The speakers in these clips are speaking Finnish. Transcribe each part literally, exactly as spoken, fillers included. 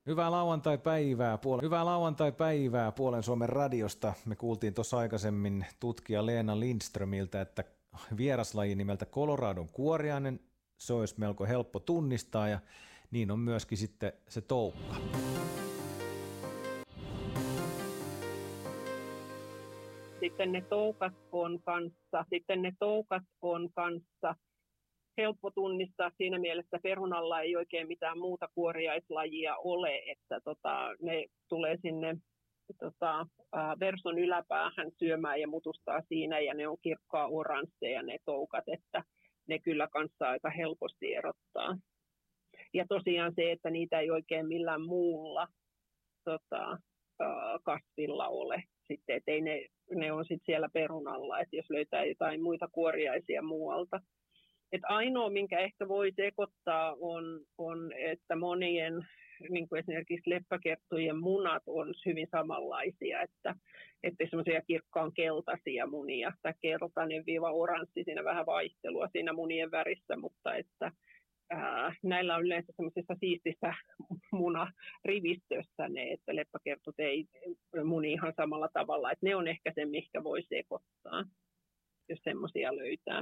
Hyvää lauantai-päivää, puolen, hyvää lauantai-päivää puolen Suomen radiosta. Me kuultiin tuossa aikaisemmin tutkija Leena Lindströmiltä, että vieraslaji nimeltä Coloradon kuoriainen, se olisi melko helppo tunnistaa ja niin on myöskin sitten se toukka. Sitten ne toukat on kanssa, sitten ne toukat on kanssa helppo tunnistaa siinä mielessä, perunalla ei oikein mitään muuta kuoriaislajia ole, että tota, ne tulee sinne tota, verson yläpäähän syömään ja mutustaa siinä ja ne on kirkkaa oransseja ne toukat, että ne kyllä kanssa aika helposti erottaa. Ja tosiaan se, että niitä ei oikein millään muulla tota, kasvilla ole, sitten, että ei ne, ne on sitten siellä perunalla, että jos löytää jotain muita kuoriaisia muualta. Et ainoa, minkä ehkä voi sekoittaa, on, on että monien, niin kuin esimerkiksi leppäkerttujen munat on hyvin samanlaisia, että, että semmoisia kirkkaan keltaisia munia, tai keltainen viiva oranssi, siinä vähän vaihtelua siinä munien värissä, mutta että ää, näillä on yleensä semmoisessa siistissä munarivistössä ne, että leppäkerttut ei muni ihan samalla tavalla, että ne on ehkä se, mikä voi sekoittaa, jos semmoisia löytää.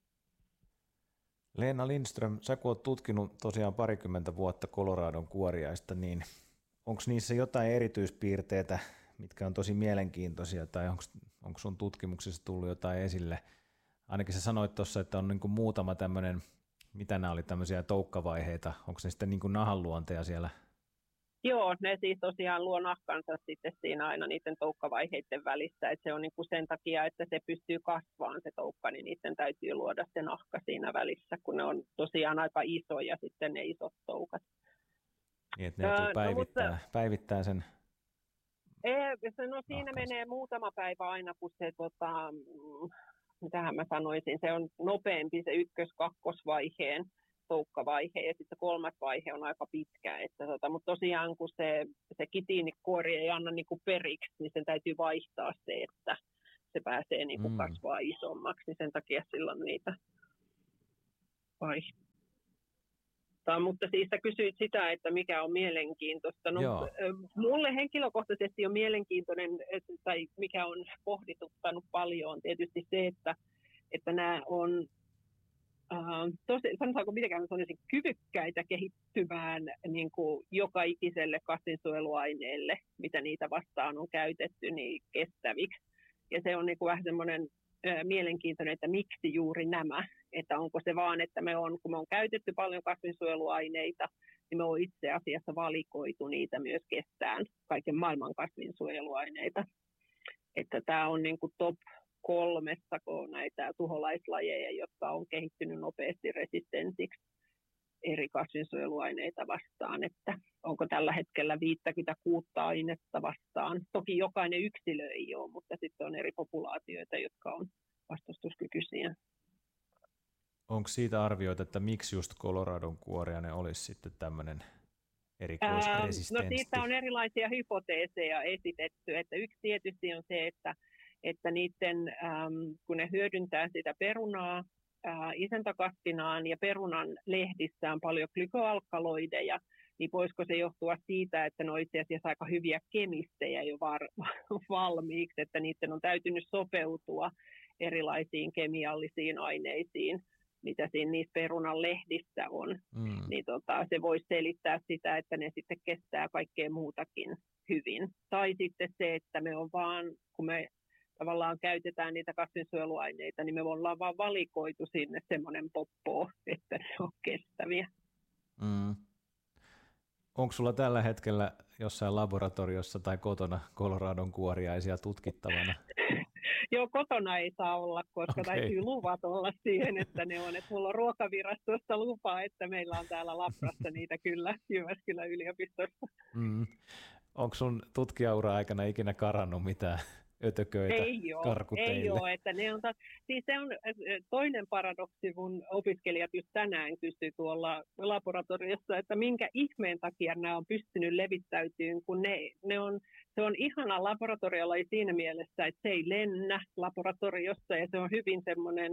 Leena Lindström, sä kun oot tutkinut tosiaan parikymmentä vuotta Coloradon kuoriaista, niin onko niissä jotain erityispiirteitä, mitkä on tosi mielenkiintoisia, tai onko sun tutkimuksessa tullut jotain esille? Ainakin sä sanoit tuossa, että on niinku muutama tämmöinen, mitä nämä oli tämmöisiä toukkavaiheita, onko ne sitten niinku nahanluonteja siellä? Joo, ne siis tosiaan luo nahkansa sitten siinä aina niiden toukkavaiheiden välissä, että se on niinku sen takia, että se pystyy kasvamaan se toukka, niin niiden täytyy luoda se nahka siinä välissä, kun ne on tosiaan aika isoja sitten ne isot toukat. Niin, että ne joutuu päivittää, no, mutta, päivittää sen ei, no siinä nahkansa. menee muutama päivä aina, kun se, tota, mitähän mä sanoisin, se on nopeampi se ykkös-kakkosvaiheen toukkavaihe ja sitten kolmas vaihe on aika pitkä, että tota, mutta tosiaan kun se, se kitiinikuori ei anna niinku periksi, niin sen täytyy vaihtaa se, että se pääsee niinku mm. kasvaa isommaksi, niin sen takia silloin niitä vaihtaa. Mutta siis sä kysyit sitä, että mikä on mielenkiintoista. No, mulle henkilökohtaisesti on mielenkiintoinen, että, tai mikä on pohdituttanut paljon, on tietysti se, että, että nämä on Uh, tosi, sanotaanko mitenkään sanoisin, kyvykkäitä kehittymään niin kuin joka ikiselle kasvinsuojeluaineelle, mitä niitä vastaan on käytetty, niin kestäviksi. Ja se on niin kuin vähän semmoinen uh, mielenkiintoinen, että miksi juuri nämä. Että onko se vaan, että me on, kun me on käytetty paljon kasvinsuojeluaineita, niin me on itse asiassa valikoitu niitä myös kestään kaiken maailman kasvinsuojeluaineita. Että tämä on niin kuin top kolmestako näitä tuholaislajeja, jotka on kehittynyt nopeasti resistensiksi eri kasvinsuojeluaineita vastaan, että onko tällä hetkellä viisikymmentäkuusi ainetta vastaan. Toki jokainen yksilö ei ole, mutta sitten on eri populaatioita, jotka on vastustuskykyisiä. Onko siitä arvioita, että miksi just Coloradon kuoriainen olisi sitten tämmöinen erikoisresistentti? No siitä on erilaisia hypoteeseja esitetty, että yksi tietysti on se, että että niiden, ähm, kun ne hyödyntää sitä perunaa äh, isäntäkasvinaan ja perunan lehdissä on paljon glykoalkaloideja, niin voisiko se johtua siitä, että ne on itse asiassa aika hyviä kemistejä jo var- valmiiksi, että niiden on täytynyt sopeutua erilaisiin kemiallisiin aineisiin, mitä siinä niissä perunan lehdissä on. Mm. Niin tota, se voisi selittää sitä, että ne sitten kestää kaikkea muutakin hyvin. Tai sitten se, että me on vaan, kun me tavallaan käytetään niitä kasvinsuojeluaineita, niin me ollaan vaan valikoitu sinne semmoinen poppo, että ne on kestäviä. Mm. Onko sulla tällä hetkellä jossain laboratoriossa tai kotona Coloradon kuoriaisia tutkittavana? Joo, kotona ei saa olla, koska okay. Täytyy luvat olla siihen, että ne on. Että mulla on ruokavirastosta lupaa, että meillä on täällä labrassa niitä kyllä Jyväskylän yliopistossa. Mm. Onko sun tutkijaura aikana ikinä karannut mitään ötököitä karkuteille? Ei ole, että ne on taas, siis se on toinen paradoksi, mun opiskelijat just tänään kysyi tuolla laboratoriossa, että minkä ihmeen takia nämä on pystynyt levittäytymään, kun ne, ne on, se on ihana laboratoriolla siinä mielessä, että se ei lennä laboratoriossa ja se on hyvin semmoinen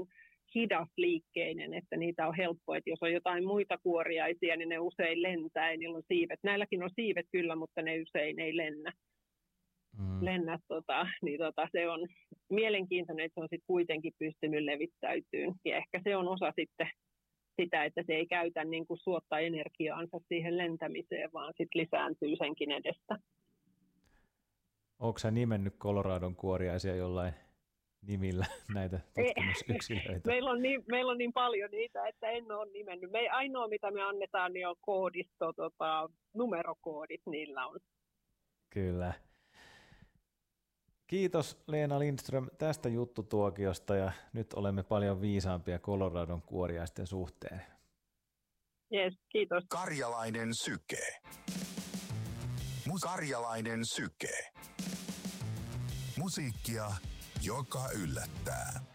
hidasliikkeinen, että niitä on helppo, että jos on jotain muita kuoriaisia, niin ne usein lentää ja niillä on siivet. Näilläkin on siivet kyllä, mutta ne usein ei lennä. Mm. lennä tota, niin tota, se on mielenkiintoinen, että se on sitten kuitenkin pystynyt levittäytymään. Ja ehkä se on osa sitten sitä, että se ei käytä niin kuin suotta energiaansa siihen lentämiseen, vaan sitten lisääntyy senkin edestä. Oletko sä nimennyt Coloradon kuoriaisia jollain nimillä näitä tutkimusyksilöitä? meillä, on niin, meillä on niin paljon niitä, että en ole nimennyt. Me, ainoa, mitä me annetaan, niin on koodisto, tota, numerokoodit niillä on. Kyllä. Kiitos Leena Lindström tästä juttutuokiosta ja nyt olemme paljon viisaampia Coloradon kuoriaisten suhteen. Yes, kiitos. Karjalainen syke. Mus- Karjalainen syke. Musiikkia, joka yllättää.